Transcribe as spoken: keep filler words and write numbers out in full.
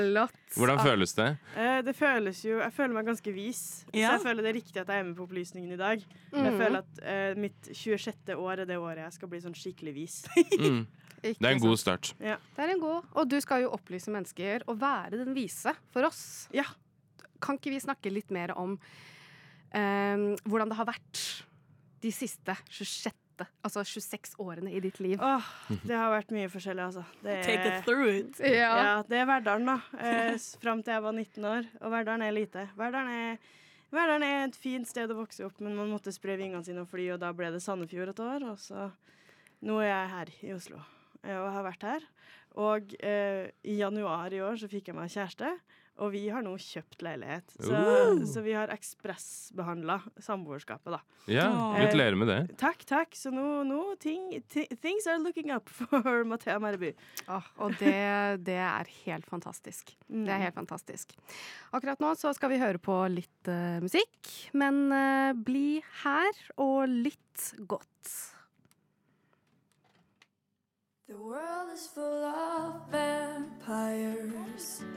Hvordan føles det? Uh, det føles jo, jeg føler meg ganske vis. Ja. Så jeg føler det er riktig at jeg er med på opplysningen i dag. Mm. Jeg føler at uh, mitt tjuesjette år er det året jeg skal bli sånn skikkelig vis. Mm. Det er en god start. Ja. Det er en god, og du skal jo opplyse mennesker og være den vise for oss. Ja. Kan ikke vi snakke litt mer om um, hvordan det har vært de siste tjuesju, altså tjueseks årene i ditt liv? Åh, det har vært mye forskjellig, altså. Det er, Take it through it. Ja. ja, det er Verdalen, da. Eh, Fram til jeg var nitten år. Og Verdalen er lite. Verdalen er, Verdalen er et fint sted å vokse opp, men man måtte spre vingene sine og fly, og da ble det Sandefjord et år. Og så nå er jeg her i Oslo, eh, og har vært her. Og eh, i januar i år så fikk jeg meg kjæreste. Og vi har nå kjøpt leilighet. Så, Uh. så vi har ekspressbehandlet samboerskapet, da. Ja, gratulerer med det. Takk, takk. Så nå, nå ting, ti- things are looking up for Mathea Merby. Åh, og det, det er helt fantastisk. Mm. Det er helt fantastisk. Akkurat nå så skal vi høre på litt eh, musikk, men eh, bli her og lytt godt. The world is full of vampires.